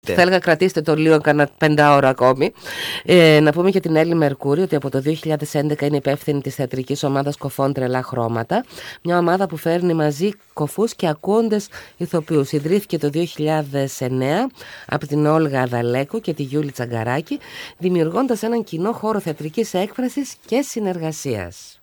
Θα έλεγα κρατήστε το λίγο κανένα 5 ώρα ακόμη. Να πούμε για την Έλλη Μερκούρη ότι από το 2011 είναι υπεύθυνη της θεατρικής ομάδας Κοφών Τρελά Χρώματα. Μια ομάδα που φέρνει μαζί κοφούς και ακούοντες ηθοποιούς. Ιδρύθηκε το 2009 από την Όλγα Αδαλέκο και τη Γιούλη Τσαγκαράκη, δημιουργώντας έναν κοινό χώρο θεατρικής έκφρασης και συνεργασίας.